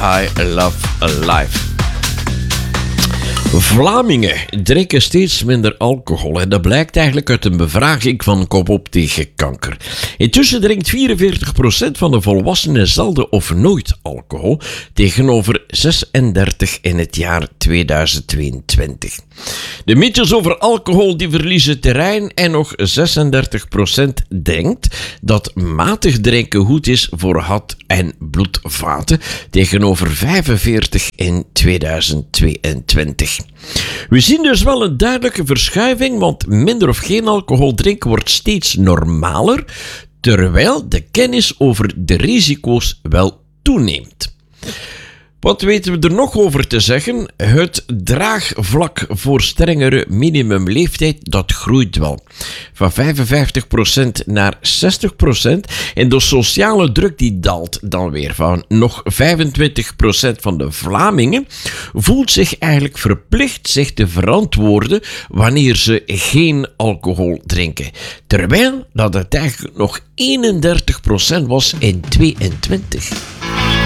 I Love Life. Vlamingen drinken steeds minder alcohol en dat blijkt eigenlijk uit een bevraging van Kop op tegen kanker. Intussen drinkt 44% van de volwassenen zelden of nooit alcohol, tegenover 36% in het jaar 2022. De mythes over alcohol die verliezen terrein en nog 36% denkt dat matig drinken goed is voor hart- en bloedvaten, tegenover 45% in 2022. We zien dus wel een duidelijke verschuiving, want minder of geen alcohol drinken wordt steeds normaler, terwijl de kennis over de risico's wel toeneemt. Wat weten we er nog over te zeggen? Het draagvlak voor strengere minimumleeftijd, dat groeit wel. Van 55% naar 60%. En de sociale druk die daalt dan weer. Van nog 25% van de Vlamingen voelt zich eigenlijk verplicht zich te verantwoorden wanneer ze geen alcohol drinken. Terwijl dat het eigenlijk nog 31% was in 2022.